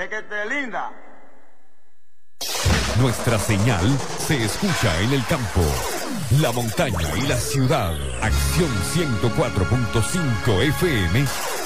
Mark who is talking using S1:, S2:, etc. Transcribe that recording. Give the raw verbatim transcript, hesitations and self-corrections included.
S1: Requete linda.
S2: Nuestra señal se escucha en el campo, la montaña y la ciudad. Acción ciento cuatro punto cinco F M